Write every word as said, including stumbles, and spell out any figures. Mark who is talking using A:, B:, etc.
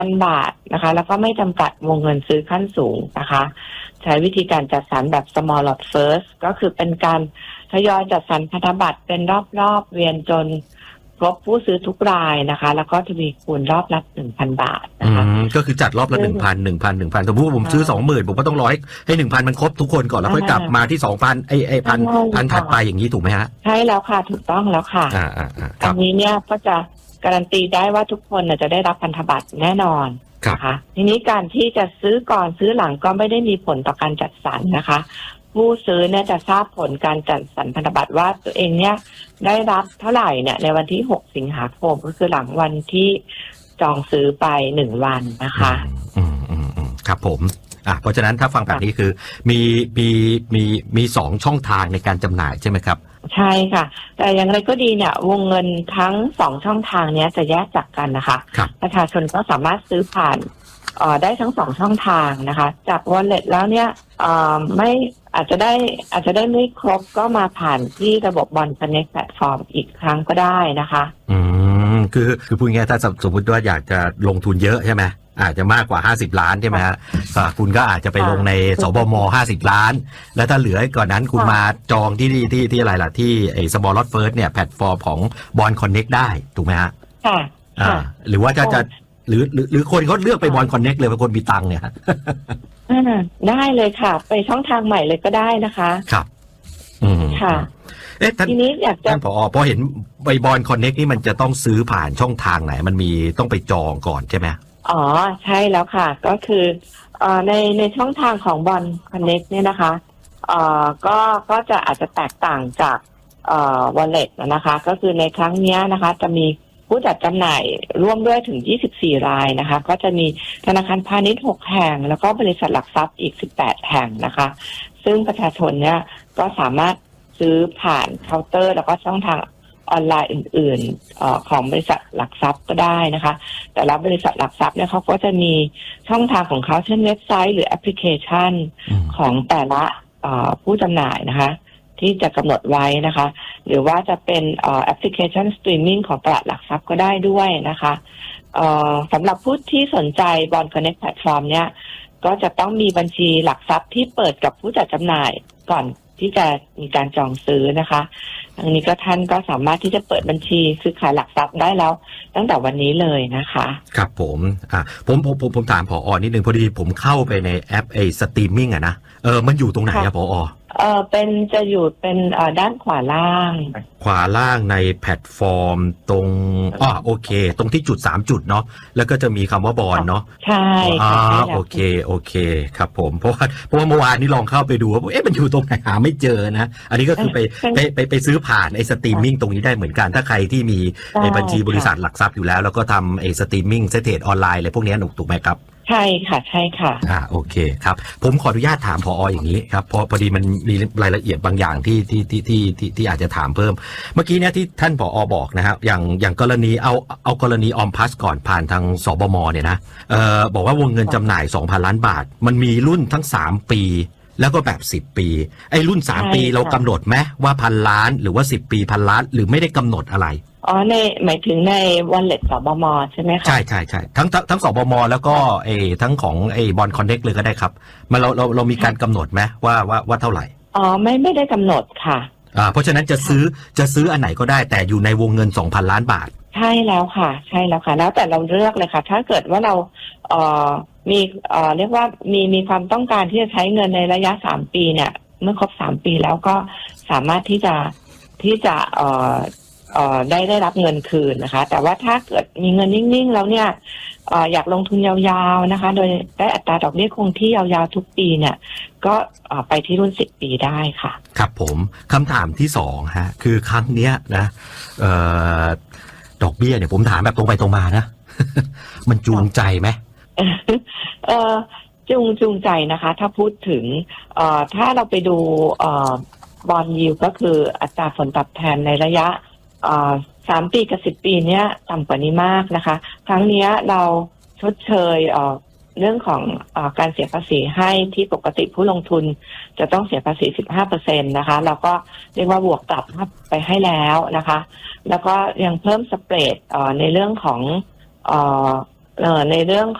A: พัน บาทนะคะแล้วก็ไม่จำกัดวงเงินซื้อขั้นสูงนะคะใช้วิธีการจัดสรรแบบ small lot first ก็คือเป็นการทยอยจัดสรรพันธบัตรเป็นรอบๆเวียนจนครบผู้ซื้อทุกรายนะคะแล้วก็ทวีคูณรอบละ หนึ่งพัน บาทนะคะ
B: ก็คือจัดรอบละ หนึ่งพัน หนึ่งพัน หนึ่งพัน สมมุติว่าผมซื้อ สองหมื่น ผมก็ต้องรอให้ให้ หนึ่งพัน มันครบทุกคนก่อนแล้วค่อยกลับมาที่ สองพัน ไอ้ไอ้พันพันถัดไปอย่างนี้ถูกไหมฮะ
A: ใช่แล้วค่ะถูกต้องแล้วค่ะ
B: อ่าๆๆ
A: อันนี้เนี่ยก็จะการันตีได้ว่าทุกคนจะได้รับพันธบัตรแน่นอนนะคะทีนี้การที่จะซื้อก่อนซื้อหลังก็ไม่ได้มีผลต่อการจัดสรรนะคะผู้ซื้อเนี่ยจะทราบผลการจัดสรรพันธบัตรว่าตัวเองเนี่ยได้รับเท่าไหร่เนี่ยในวันที่หกสิงหาคมก็คือหลังวันที่จองซื้อไปหนึ่งวันนะคะ
B: อืมอืมอืมครับผมอ่ะเพราะฉะนั้นถ้าฟังแบบนี้คือมีมีมีมีสองช่องทางในการจำหน่ายใช่ไหมครับ
A: ใช่ค่ะแต่อย่างไรก็ดีเนี่ยวงเงินทั้งสองช่องทางนี้จะแยกจากกันนะคะประชาชนก็สามารถซื้อผ่านเอ่อได้ทั้งสองช่องทางนะคะจาก wallet แล้วเนี่ยเอ่อไม่อาจจะได้อาจจะได้ไม่ครบก็มาผ่านที่ระบบ Bond Connect Platform อีกครั้งก็ได้นะคะ
B: อืมคือคือพูดง่ายๆถ้าสมมติว่าอยากจะลงทุนเยอะใช่ไหมอาจจะมากกว่าห้าสิบล้านใช่ไหมฮะคุณก็อาจจะไปลงในสบมห้าสิบล้านแล้วถ้าเหลือก่อนนั้นคุณมาจองที่ที่ที่ที่อะไรล่ะที่ไอ้ Small Lot First เนี่ยแพลตฟอร์มของ Bond Connect ได้ถูกไหมฮะ
A: ค่ะ
B: อ่าหรือว่าจะจะหรือหรือหรือคนเขาเลือกไป Bond Connect เลยเพราะคนมีตังค์เนี่ย
A: อ่าได้เลยค่ะไปช่องทางใหม่เลยก็ได้นะคะ
B: ครับอืม
A: ค่ะ
B: เอ๊ะทีนี้อยากจะท่านผอพอเห็นใบบอลคอนเน็กนี่มันจะต้องซื้อผ่านช่องทางไหนมันมีต้องไปจองก่อนใช่ไหม
A: อ๋อใช่แล้วค่ะก็คือเอ่อในในช่องทางของบอลคอนเน็กเนี่ยนะคะเอ่อก็ก็จะอาจจะแตกต่างจากเอ่อ wallet นะคะก็คือในครั้งนี้นะคะจะมีผู้จัดจำหน่ายร่วมด้วยถึงยี่สิบสี่รายนะคะก็จะมีธนาคารพาณิชย์หกแห่งแล้วก็บริษัทหลักทรัพย์อีกสิบแปดแห่งนะคะซึ่งประชาชนเนี่ยก็สามารถซื้อผ่านเคาน์เตอร์แล้วก็ช่องทางออนไลน์อื่นๆเอ่อของบริษัทหลักทรัพย์ก็ได้นะคะแต่ละบริษัทหลักทรัพย์เนี่ยเขาก็จะมีช่องทางของเขาเช่นเว็บไซต์หรือแอปพลิเคชันของแต่ละผู้จำหน่ายนะคะที่จะกำหนดไว้นะคะหรือว่าจะเป็นแอปพลิเคชันสตรีมมิ่งของตลาดหลักทรัพย์ก็ได้ด้วยนะคะสำหรับผู้ที่สนใจ Bond Connect Platform เนี่ยก็จะต้องมีบัญชีหลักทรัพย์ที่เปิดกับผู้จัดจำหน่ายก่อนที่จะมีการจองซื้อนะคะอันนี้ก็ท่านก็สามารถที่จะเปิดบัญชีซื้อขายหลักทรัพย์ได้แล้วตั้งแต่วันนี้เลยนะคะ
B: ครับผมอ่าผมผมผมผมถามผอ.นิดนึงพอดีผมเข้าไปในแอปไอ้สตรีมมิ่งอะนะเออมันอยู่ตรงไหนอะผอ.
A: เออเป็นจะอยู่เป็นเอ่อด้านขวาล่าง
B: ขวาล่างในแพลตฟอร์มตรงอ๋อโอเคตรงที่จุดสามจุดเนาะแล้วก็จะมีคำว่าบอลเนาะ
A: ใช่
B: อ่าโอเคโอเคครับผมเพราะว่าเพราะว่าเมื่อวานนี้ลองเข้าไปดูว่าเอ๊ะมันอยู่ตรงไหนหาไม่เจอนะอันนี้ก็คือไปไปไปไปซื้อผ่านไอ้สตรีมมิ่งตรงนี้ได้เหมือนกันถ้าใครที่มีไอ้บัญชีบริษัทหลักทรัพย์อยู่แล้วแล้วก็ทำไอ้สตรีมมิ่งเทรดออนไลน์อะไรพวกนี้ถูกไหมครับ
A: ใช่ค่ะใช่ค่ะ
B: อ่าโอเคครับผมขออนุญาตถามผอ.อย่างนี้ครับเพราะพอดีมันมีรายละเอียดบางอย่างที่ที่ที่ที่ที่ที่อาจจะถามเพิ่มเมื่อกี้เนี่ยที่ท่านผอ.บอกนะครับอย่างอย่างกรณีเอาเอากรณีออมพลัสก่อนผ่านทางสบมเนี่ยนะเอ่อบอกว่าวงเงินจำหน่าย สองพัน ล้านบาทมันมีรุ่นทั้งสามปีแล้วก็แบบสิบปีไอ้รุ่นสามปีเรากำหนดไหมว่าพันล้านหรือว่าสิบปีพันล้านหรือไม่ได้กำหนดอะไร
A: อ๋อในหมายถึงใน wallet สบมใช่ไหมคะ
B: ใช่ใช่ใช่ทั้งทั้งทั้งสบมแล้วก็เอทั้งของไอ้บอลคอนเน็กเลยก็ได้ครับมันเราเราเรามีการกำหนดไหมว่าว่าว่าเท่าไหร่
A: อ๋อไม่ไม่ได้กำหนดค่ะ
B: อ่าเพราะฉะนั้นจะซื้อจะซื้ออันไหนก็ได้แต่อยู่ในวงเงิน สองพัน ล้านบาท
A: ใช่แล้วค่ะใช่แล้วค่ะแล้วแต่เราเลือกเลยค่ะถ้าเกิดว่าเราเอ่อมีเอ่อเรียกว่ามีมีความต้องการที่จะใช้เงินในระยะสามปีเนี่ยเมื่อครบสามปีแล้วก็สามารถที่จะที่จะเอ่อเอ่อได้ได้รับเงินคืนนะคะแต่ว่าถ้าเกิดมีเงินนิ่งๆแล้วเนี่ยเอ่ออยากลงทุนยาวๆนะคะโดยได้อัตราดอกเบี้ยคงที่ยาวๆทุกปีเนี่ยก็ไปที่รุ่นสิบปีได้ค่ะ
B: ครับผมคำถามที่สองฮะคือครั้งเนี้ยนะเอ่อดอกเบี้ยเนี่ยผมถามแบบตรงไปตรงมานะ มันจูงใจไหม
A: เอ่อจูงจูงใจนะคะถ้าพูดถึงเอ่อถ้าเราไปดูเอ่อบอนด์ยิลด์ก็คืออัตราผลตอบแทนในระยะเอ่อสามปีกับสิบปีเนี้ยต่ำกว่านี้มากนะคะครั้งนี้เราชดเชยเอ่อเรื่องของเอ่อการเสียภาษีให้ที่ปกติผู้ลงทุนจะต้องเสียภาษี สิบห้าเปอร์เซ็นต์ นะคะเราก็เรียกว่าบวกกลับไปให้แล้วนะคะแล้วก็ยังเพิ่มสเปรดเอ่อในเรื่องของเอ่อเอ่อในเรื่อง